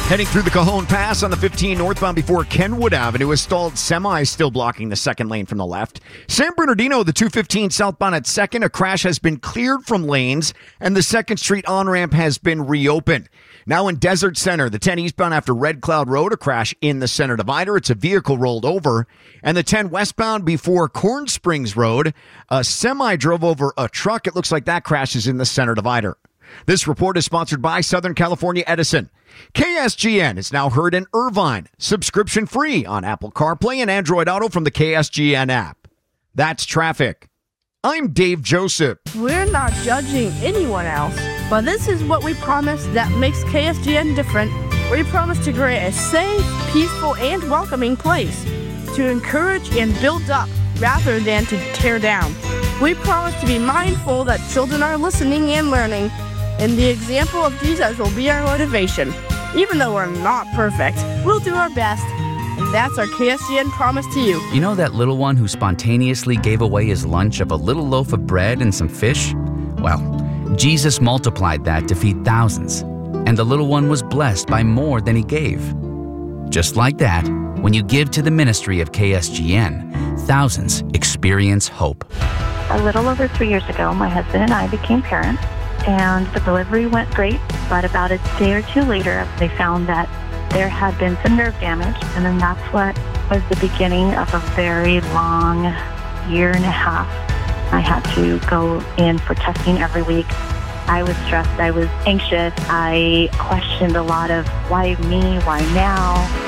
Heading through the Cajon Pass on the 15 northbound before Kenwood Avenue, a stalled semi is still blocking the second lane from the left. San Bernardino, the 215 southbound at 2nd, a crash has been cleared from lanes, and the 2nd Street on-ramp has been reopened. Now in Desert Center, the 10 eastbound after Red Cloud Road, a crash in the center divider. It's a vehicle rolled over. And the 10 westbound before Corn Springs Road, a semi drove over a truck. It looks like that crash is in the center divider. This report is sponsored by Southern California Edison. KSGN is now heard in Irvine, subscription free on Apple CarPlay and Android Auto from the KSGN app. That's traffic. I'm Dave Joseph. We're not judging anyone else, but this is what we promise that makes KSGN different. We promise to create a safe, peaceful, and welcoming place to encourage and build up rather than to tear down. We promise to be mindful that children are listening and learning, and the example of Jesus will be our motivation. Even though we're not perfect, we'll do our best. And that's our KSGN promise to you. You know that little one who spontaneously gave away his lunch of a little loaf of bread and some fish? Well, Jesus multiplied that to feed thousands, and the little one was blessed by more than he gave. Just like that, when you give to the ministry of KSGN, thousands experience hope. A little over 3 years ago, my husband and I became parents, and the delivery went great, but about a day or two later, they found that there had been some nerve damage, and then that's what was the beginning of a very long year and a half. I had to go in for testing every week. I was stressed. I was anxious. I questioned a lot of why me, why now?